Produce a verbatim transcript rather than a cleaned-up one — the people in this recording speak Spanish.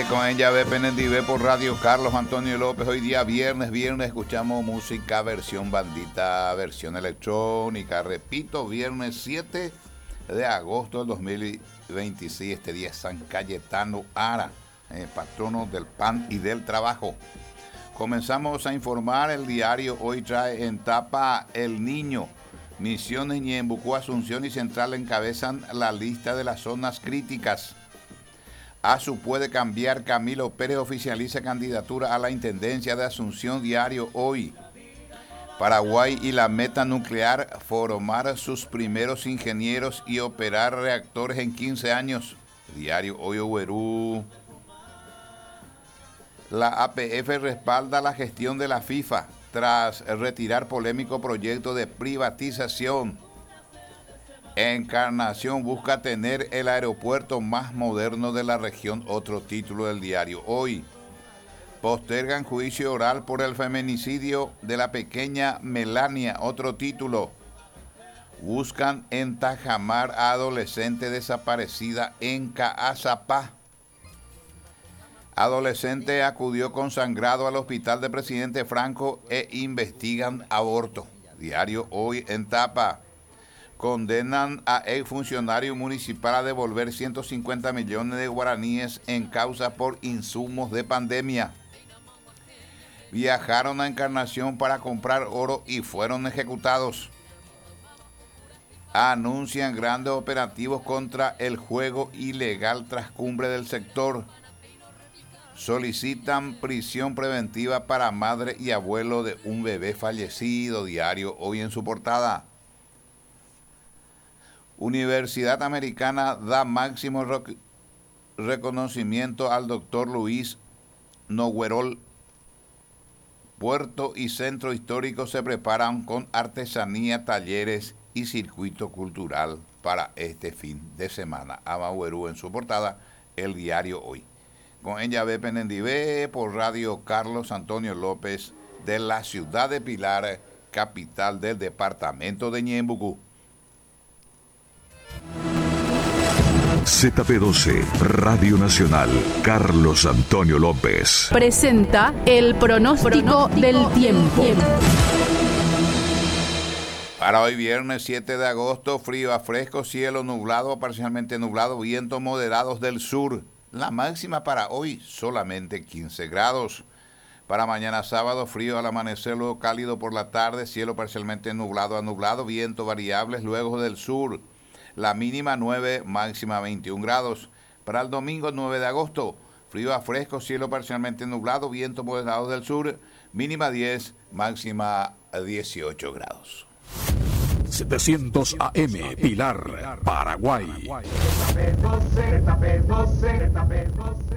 Eh, con ella ve Penendive por Radio Carlos Antonio López. Hoy día viernes, viernes escuchamos música versión bandita, versión electrónica. Repito, viernes siete de agosto del dos mil veintiséis. Este día es San Cayetano Ara, eh, patrono del pan y del trabajo. Comenzamos a informar. El diario hoy trae en tapa El Niño. Misiones, Ñembucú, Asunción y Central encabezan la lista de las zonas críticas. ASU puede cambiar. Camilo Pérez oficializa candidatura a la Intendencia de Asunción. Diario hoy. Paraguay y la meta nuclear, formar sus primeros ingenieros y operar reactores en quince años. Diario Hoy Oberú. La A P F respalda la gestión de la FIFA tras retirar polémico proyecto de privatización. Encarnación busca tener el aeropuerto más moderno de la región. Otro título del diario Hoy. Postergan juicio oral por el feminicidio de la pequeña Melania. Otro título. Buscan en Tajamar a adolescente desaparecida en Caazapá. Adolescente acudió con sangrado al hospital de Presidente Franco e investigan aborto. Diario Hoy en tapa. Condenan a exfuncionario municipal a devolver ciento cincuenta millones de guaraníes en causa por insumos de pandemia. Viajaron a Encarnación para comprar oro y fueron ejecutados. Anuncian grandes operativos contra el juego ilegal tras cumbre del sector. Solicitan prisión preventiva para madre y abuelo de un bebé fallecido. Diario Hoy en su portada. Universidad Americana da máximo rec- reconocimiento al doctor Luis Noguerol. Puerto y centro histórico se preparan con artesanía, talleres y circuito cultural para este fin de semana. Amahuerú en su portada, el diario Hoy. Con ella ve Penendive por Radio Carlos Antonio López de la ciudad de Pilar, capital del departamento de Ñembucú. Z P doce, Radio Nacional, Carlos Antonio López. Presenta el pronóstico, pronóstico del tiempo. tiempo. Para hoy viernes siete de agosto, frío a fresco, cielo nublado o parcialmente nublado, vientos moderados del sur. La máxima para hoy solamente quince grados. Para mañana sábado, frío al amanecer, luego cálido por la tarde, cielo parcialmente nublado a nublado, viento variables luego del sur. La mínima nueve, máxima veintiún grados. Para el domingo nueve de agosto, frío a fresco, cielo parcialmente nublado, viento moderado del sur, mínima diez, máxima dieciocho grados. setecientos A M, Pilar, Paraguay.